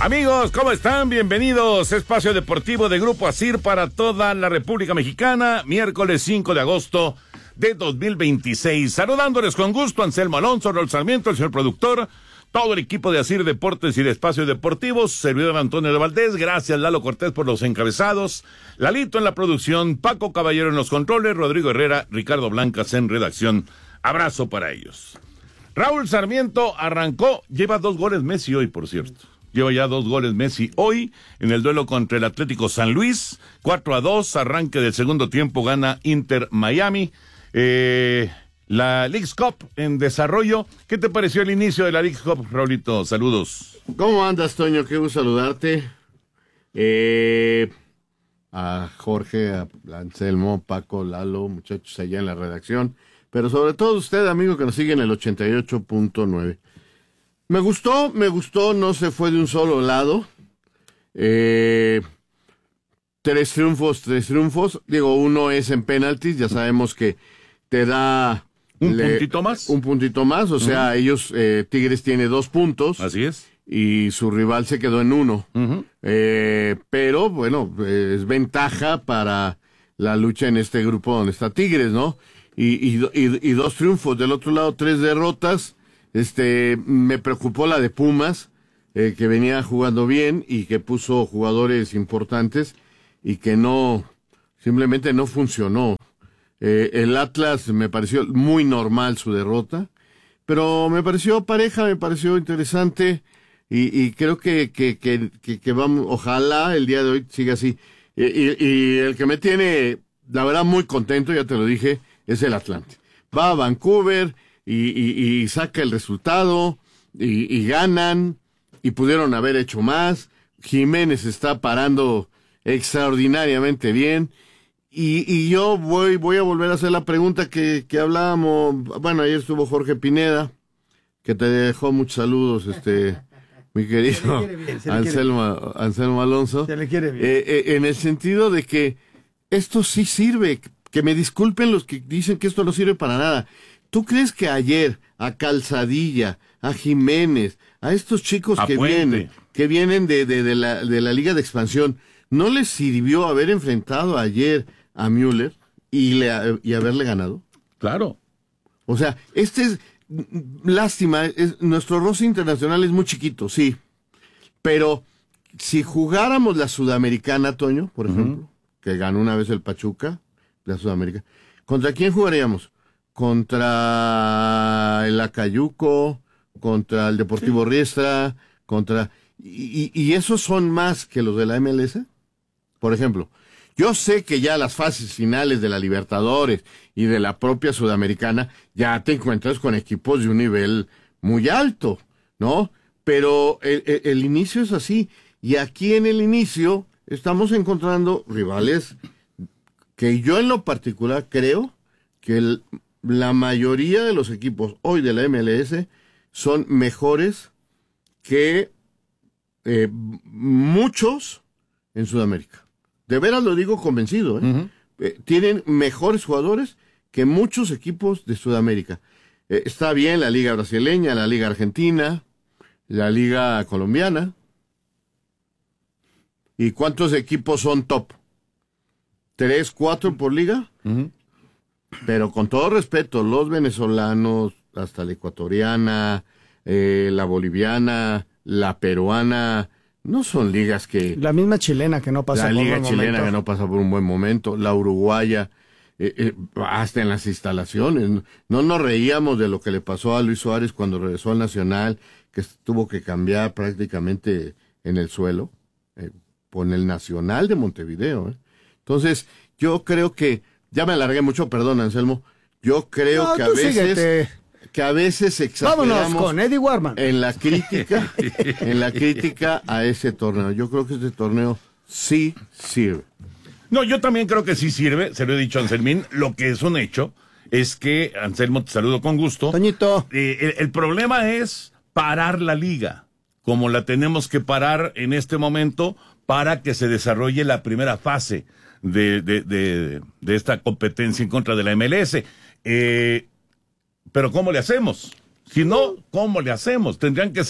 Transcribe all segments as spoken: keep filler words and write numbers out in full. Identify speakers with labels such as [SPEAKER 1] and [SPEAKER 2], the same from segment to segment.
[SPEAKER 1] Amigos, ¿cómo están? Bienvenidos. Espacio Deportivo de Grupo ASIR para toda la República Mexicana, miércoles cinco de agosto de dos mil veintiséis. Saludándoles con gusto, Anselmo Alonso, Raúl Sarmiento, el señor productor, todo el equipo de ASIR Deportes y de Espacio Deportivos, servidor Antonio de Valdés, gracias Lalo Cortés por los encabezados, Lalito en la producción, Paco Caballero en los controles, Rodrigo Herrera, Ricardo Blancas en redacción. Abrazo para ellos. Raúl Sarmiento arrancó, lleva dos goles Messi hoy, por cierto. Lleva ya dos goles Messi hoy en el duelo contra el Atlético San Luis, cuatro a dos, arranque del segundo tiempo, gana Inter Miami. Eh, la Leagues Cup en desarrollo. ¿Qué te pareció el inicio de la Leagues Cup, Raulito? Saludos.
[SPEAKER 2] ¿Cómo andas, Toño? Qué gusto saludarte. Eh, a Jorge, a Anselmo, Paco, Lalo, muchachos allá en la redacción, pero sobre todo usted, amigo, que nos sigue en el ochenta y ocho punto nueve. Me gustó, me gustó, no se fue de un solo lado. Eh, tres triunfos, tres triunfos. Digo, uno es en penaltis, ya sabemos que te da...
[SPEAKER 1] ¿Un
[SPEAKER 2] le,
[SPEAKER 1] puntito más?
[SPEAKER 2] Un puntito más, o sea, uh-huh. ellos, eh, Tigres tiene dos puntos.
[SPEAKER 1] Así es.
[SPEAKER 2] Y su rival se quedó en uno.
[SPEAKER 1] Uh-huh.
[SPEAKER 2] Eh, pero, bueno, eh, es ventaja para la lucha en este grupo donde está Tigres, ¿no? Y, y, y, y dos triunfos. Del otro lado, tres derrotas. Este, me preocupó la de Pumas, eh, que venía jugando bien y que puso jugadores importantes y que no, simplemente no funcionó. Eh, el Atlas me pareció muy normal su derrota, pero me pareció pareja, me pareció interesante y, y creo que, que, que, que, que vamos, ojalá el día de hoy siga así. Y, y, y el que me tiene, la verdad, muy contento, ya te lo dije, es el Atlante. Va a Vancouver, Y, y, y saca el resultado, y, y ganan, y pudieron haber hecho más. Jiménez está parando extraordinariamente bien, y, y yo voy voy a volver a hacer la pregunta que, que hablábamos. Bueno, ayer estuvo Jorge Pineda, que te dejó muchos saludos, este mi querido bien, Anselmo, Anselmo Alonso.
[SPEAKER 3] Se le quiere bien.
[SPEAKER 2] Eh, eh, en el sentido de que esto sí sirve, que me disculpen los que dicen que esto no sirve para nada. ¿Tú crees que ayer a Calzadilla, a Jiménez, a estos chicos
[SPEAKER 1] a
[SPEAKER 2] que
[SPEAKER 1] Puente.
[SPEAKER 2] vienen, que vienen de, de, de, la, de la Liga de Expansión, no les sirvió haber enfrentado ayer a Müller y, le, y haberle ganado?
[SPEAKER 1] Claro.
[SPEAKER 2] O sea, este es, lástima, es, nuestro roce internacional es muy chiquito, sí, pero si jugáramos la Sudamericana, Toño, por ejemplo, uh-huh. que ganó una vez el Pachuca, la Sudamericana, ¿contra quién jugaríamos? Contra el Acayuco, contra el Deportivo sí. Riestra, contra... Y, y esos son más que los de la M L S. Por ejemplo, yo sé que ya las fases finales de la Libertadores y de la propia Sudamericana ya te encuentras con equipos de un nivel muy alto, ¿no? Pero el, el, el inicio es así. Y aquí en el inicio estamos encontrando rivales que yo en lo particular creo que el... la mayoría de los equipos hoy de la M L S son mejores que eh, muchos en Sudamérica. De veras lo digo convencido, ¿eh? Uh-huh. Eh, tienen mejores jugadores que muchos equipos de Sudamérica. Eh, está bien la Liga Brasileña, la Liga Argentina, la Liga Colombiana. ¿Y cuántos equipos son top? ¿Tres, cuatro por liga?
[SPEAKER 1] Uh-huh.
[SPEAKER 2] Pero con todo respeto, los venezolanos, hasta la ecuatoriana, eh, la boliviana, la peruana, no son ligas que...
[SPEAKER 3] La misma chilena que no pasa
[SPEAKER 2] por un buen momento. La liga chilena que no pasa por un buen momento, la uruguaya, eh, eh, hasta en las instalaciones. No nos reíamos de lo que le pasó a Luis Suárez cuando regresó al Nacional, que tuvo que cambiar prácticamente en el suelo, eh, con el Nacional de Montevideo. ¿eh? Entonces, yo creo que... Ya me alargué mucho, perdón, Anselmo. Yo creo no, que a veces síguete. que a veces exageramos
[SPEAKER 3] Vámonos con Eddie Warman.
[SPEAKER 2] en la crítica, en la crítica a ese torneo. Yo creo que este torneo sí sirve.
[SPEAKER 1] No, yo también creo que sí sirve, se lo he dicho a Anselmín. Lo que es un hecho es que, Anselmo, te saludo con gusto.
[SPEAKER 3] Toñito.
[SPEAKER 1] Eh, el, el problema es parar la liga, como la tenemos que parar en este momento para que se desarrolle la primera fase de, de, de, de esta competencia en contra de la M L S. Eh, pero ¿cómo le hacemos? Si no, ¿cómo le hacemos? Tendrían que ser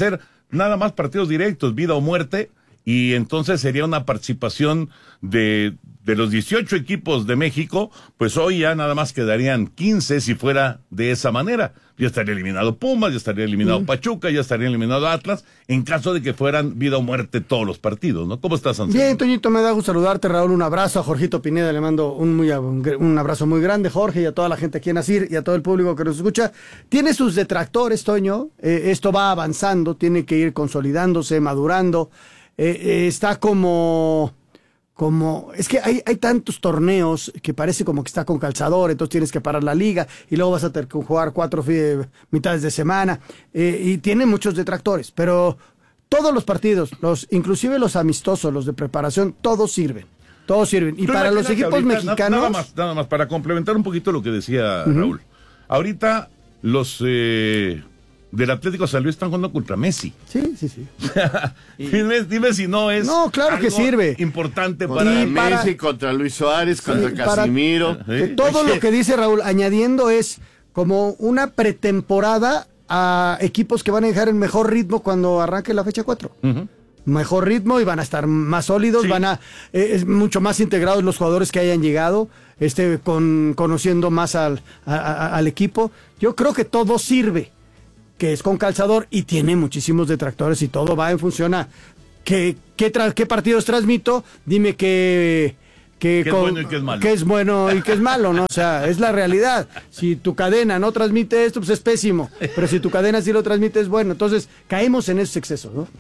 [SPEAKER 1] nada más partidos directos, vida o muerte, y entonces sería una participación de, de los dieciocho equipos de México, pues hoy ya nada más quedarían quince si fuera de esa manera. Ya estaría eliminado Pumas, ya estaría eliminado mm. Pachuca, ya estaría eliminado Atlas, en caso de que fueran vida o muerte todos los partidos, ¿no? ¿Cómo estás, Anselmo?
[SPEAKER 3] Bien, Toñito, me da gusto saludarte, Raúl, un abrazo a Jorgito Pineda, le mando un, muy, un abrazo muy grande, Jorge, y a toda la gente aquí en Asir, y a todo el público que nos escucha. Tiene sus detractores, Toño, eh, esto va avanzando, tiene que ir consolidándose, madurando, eh, eh, está como... Como, es que hay, hay tantos torneos que parece como que está con calzador, entonces tienes que parar la liga y luego vas a tener que jugar cuatro eh, mitades de semana, eh, y tiene muchos detractores, pero todos los partidos, los inclusive los amistosos, los de preparación, todos sirven, todos sirven. Y para los equipos ahorita, mexicanos...
[SPEAKER 1] Nada más, nada más, para complementar un poquito lo que decía uh-huh. Raúl, ahorita los... Eh... del Atlético San Luis están jugando contra Messi.
[SPEAKER 3] Sí, sí, sí.
[SPEAKER 1] dime, dime si no es
[SPEAKER 3] no, claro
[SPEAKER 1] algo
[SPEAKER 3] que sirve.
[SPEAKER 1] importante
[SPEAKER 2] contra
[SPEAKER 1] para
[SPEAKER 2] Messi,
[SPEAKER 3] para,
[SPEAKER 2] contra Luis Suárez, sí, contra Casimiro.
[SPEAKER 3] Para, ¿sí? Todo lo que dice Raúl, añadiendo es como una pretemporada a equipos que van a dejar el mejor ritmo cuando arranque la fecha cuatro. Uh-huh. Mejor ritmo y van a estar más sólidos, sí. van a eh, es mucho más integrados los jugadores que hayan llegado, este con conociendo más al, a, a, al equipo. Yo creo que todo sirve, que es con calzador y tiene muchísimos detractores y todo va en función a qué, qué, tra- qué partidos transmito, dime qué, qué,
[SPEAKER 1] ¿Qué
[SPEAKER 3] con,
[SPEAKER 1] es bueno y qué es malo?
[SPEAKER 3] Qué es bueno y qué es malo, ¿no? O sea, es la realidad. Si tu cadena no transmite esto, pues es pésimo, pero si tu cadena sí lo transmite, es bueno. Entonces, caemos en esos excesos, ¿no?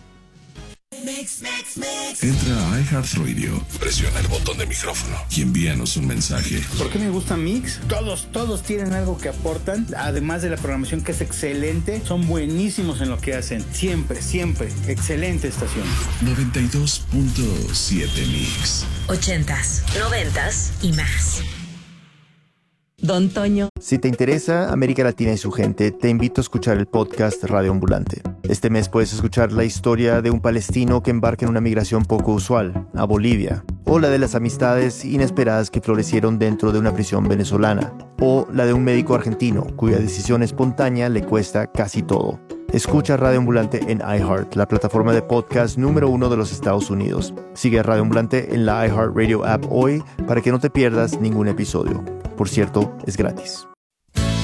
[SPEAKER 4] Mix, mix, mix. Entra a iHeartRadio, presiona el botón de micrófono y envíanos un mensaje.
[SPEAKER 5] ¿Por qué me gusta Mix? Todos, todos tienen algo que aportan, además de la programación que es excelente, son buenísimos en lo que hacen, siempre, siempre, excelente estación.
[SPEAKER 4] noventa y dos punto siete Mix.
[SPEAKER 6] Ochentas, noventas y más. Don Toño.
[SPEAKER 7] Si te interesa América Latina y su gente, te invito a escuchar el podcast Radio Ambulante. Este mes puedes escuchar la historia de un palestino que embarca en una migración poco usual, a Bolivia, o la de las amistades inesperadas que florecieron dentro de una prisión venezolana, o la de un médico argentino cuya decisión espontánea le cuesta casi todo. Escucha Radio Ambulante en iHeart, la plataforma de podcast número uno de los Estados Unidos. Sigue a Radio Ambulante en la iHeartRadio app hoy para que no te pierdas ningún episodio. Por cierto, es gratis.